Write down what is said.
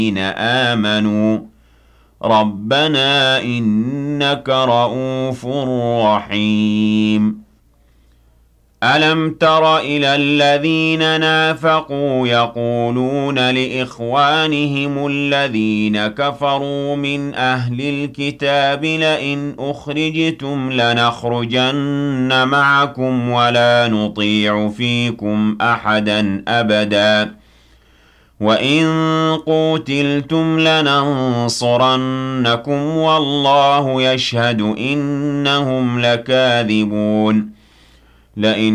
آمنوا ربنا إنك رؤوف رحيم ألم تر إلى الذين نافقوا يقولون لإخوانهم الذين كفروا من أهل الكتاب لئن أخرجتم لنخرجن معكم ولا نطيع فيكم أحدا أبدا وإن قوتلتم لننصرنكم والله يشهد إنهم لكاذبون لئن